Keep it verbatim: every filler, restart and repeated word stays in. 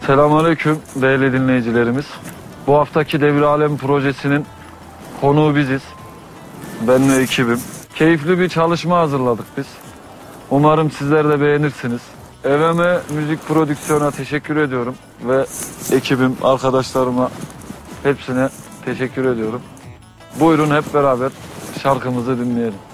Selamünaleyküm değerli dinleyicilerimiz. Bu haftaki Devir Alem projesinin konuğu biziz. Ben ve ekibim. Keyifli bir çalışma hazırladık biz. Umarım sizler de beğenirsiniz. E V M Müzik Prodüksiyon'a teşekkür ediyorum ve ekibim, arkadaşlarıma hepsine teşekkür ediyorum. Buyurun hep beraber şarkımızı dinleyelim.